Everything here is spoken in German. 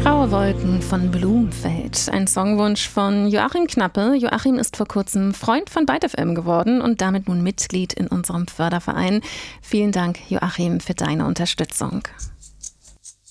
Graue Wolken von Blumfeld. Ein Songwunsch von Joachim Knappe. Joachim ist vor kurzem Freund von Byte FM geworden und damit nun Mitglied in unserem Förderverein. Vielen Dank, Joachim, für deine Unterstützung.